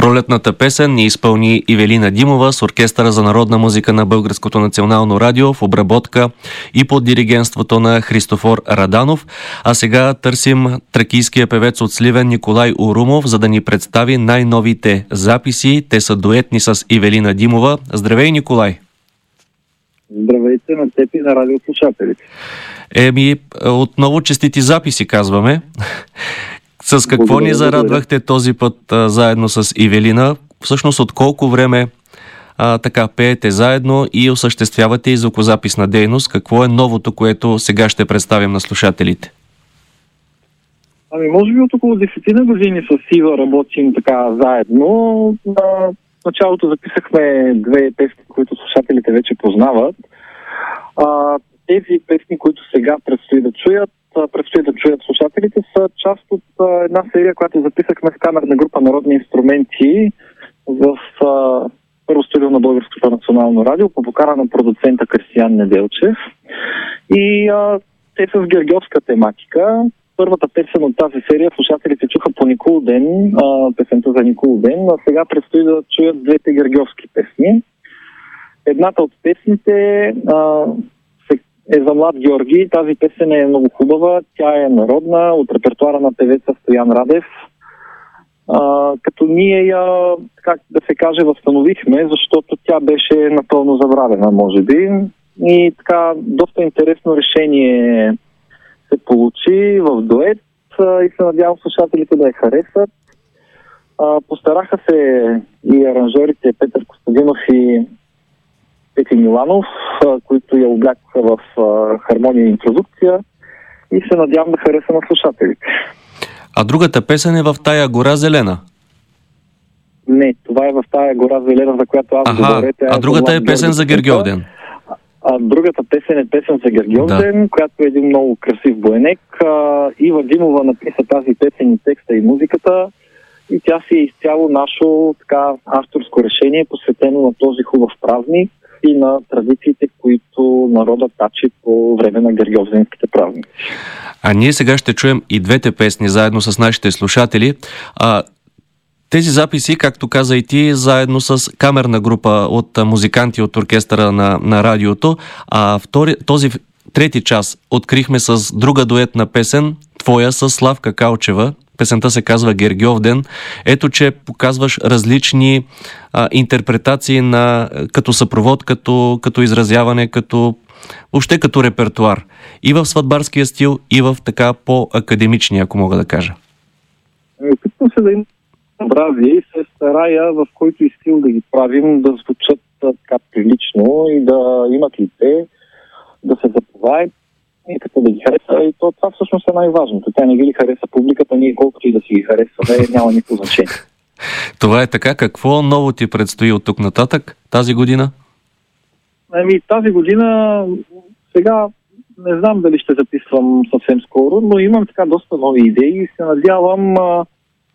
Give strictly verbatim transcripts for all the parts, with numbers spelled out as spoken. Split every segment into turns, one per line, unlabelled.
Пролетната песен ни изпълни Ивелина Димова с Оркестъра за народна музика на Българското национално радио в обработка и под диригентството на Христофор Раданов. А сега търсим тракийския певец от Сливен Николай Урумов, за да ни представи най-новите записи. Те са дуетни с Ивелина Димова. Здравей, Николай!
Здравейте на теб и на радиослушателите.
Еми, отново честити записи, казваме. С какво благодаря, ни зарадвахте благодаря. този път а, заедно с Ивелина? Всъщност от колко време а, така пеете заедно и осъществявате и звукозаписна дейност? Какво е новото, което сега ще представим на слушателите?
Ами, може би от около десет години с Ива работим така заедно. На началото записахме две песни, които слушателите вече познават. А, тези песни, които сега предстои да чуят, предстои да чуят слушателите, са част от а, една серия, която записахме с камерна група Народни инструменти в а, първо студио на Българското национално радио по покана на продуцента Кристиян Неделчев. И а, те са с гергьовска тематика. Първата песен от тази серия слушателите чуха по Никол ден, а, песента за Никол ден, а сега предстои да чуят двете гергьовски песни. Едната от песните а, е за Млад Георги. Тази песен е много хубава. Тя е народна, от репертуара на певеца Стоян Радев. А, като ние я, как да се каже, възстановихме, защото тя беше напълно забравена, може би. И така, доста интересно решение се получи в дует и се надявам слушателите да я харесат. А, постараха се и аранжьорите Петър Костадинов и Пети Миланов, които я облякоха в хармония и интродукция, и се надявам да хареса на слушателите.
А другата песен е в тая гора зелена?
Не, това е в тая гора зелена, за която аз говоря.
А другата е песен за Гергьовден?
А другата песен е песен за Гергьовден, да, която е един много красив буенек. Ива Димова написа тази песен и текста и музиката, и тя си е изцяло наше така авторско решение, посветено на този хубав празник и на традициите, които народът тачи по време на гергьовденските празници.
А ние сега ще чуем и двете песни заедно с нашите слушатели. А, тези записи, както каза и ти, заедно с камерна група от музиканти от оркестъра на, на радиото, а втори, този трети час открихме с друга дуетна песен, твоя с Славка Калчева. Песента се казва Гергьовден. Ето, че показваш различни а, интерпретации на, като съпровод, като, като изразяване, като въобще като репертуар. И в сватбарския стил, и в така по-академичния, ако мога да кажа.
Опитвам се да им образие и се старая в който и стил да ги правим, да звучат така прилично и да имат лице, да се заповаят и като да ги хареса. И то, това всъщност е най-важното. Тя не ги ли хареса публиката, ние колкото и да си ги харесваме, няма никакво значение.
Това е така. Какво ново ти предстои от тук нататък тази година?
Ами, тази година сега не знам дали ще записвам съвсем скоро, но имам така доста нови идеи и се надявам а,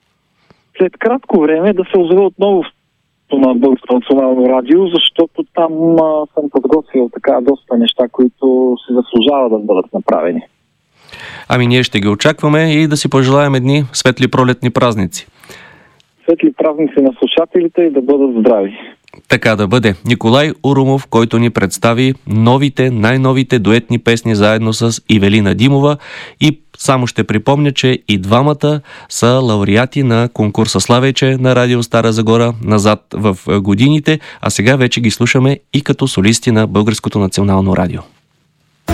след кратко време да се озове отново на Българското национално радио, защото там а, съм подготвил така доста неща, които се заслужава да бъдат направени.
Ами ние ще ги очакваме и да си пожелаем едни светли пролетни празници.
Светли празници на слушателите и да бъдат здрави.
Така да бъде. Николай Урумов, който ни представи новите, най-новите дуетни песни заедно с Ивелина Димова, и само ще припомня, че и двамата са лауреати на конкурса Славейче на Радио Стара Загора назад в годините, а сега вече ги слушаме и като солисти на Българското национално радио.